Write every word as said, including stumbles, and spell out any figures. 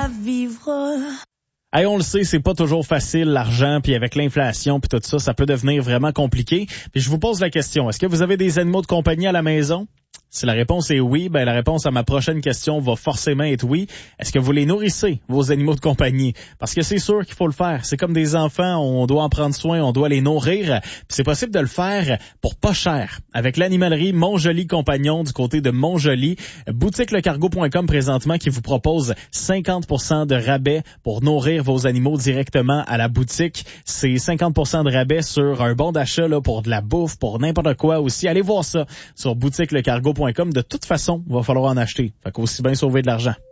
vivre. Hey, on le sait, c'est pas toujours facile, l'argent, puis avec l'inflation, puis tout ça, ça peut devenir vraiment compliqué. Puis je vous pose la question, est-ce que vous avez des animaux de compagnie à la maison? Si la réponse est oui, ben la réponse à ma prochaine question va forcément être oui. Est-ce que vous les nourrissez, vos animaux de compagnie? Parce que c'est sûr qu'il faut le faire. C'est comme des enfants, on doit en prendre soin, on doit les nourrir. Puis c'est possible de le faire pour pas cher. Avec l'animalerie Montjoli Compagnon du côté de Montjoli, boutique le cargo point com présentement qui vous propose cinquante pour cent de rabais pour nourrir vos animaux directement à la boutique. C'est cinquante pour cent de rabais sur un bon d'achat là pour de la bouffe, pour n'importe quoi aussi. Allez voir ça sur boutique le cargo point com. De toute façon, il va falloir en acheter. Fait qu'aussi bien sauver de l'argent.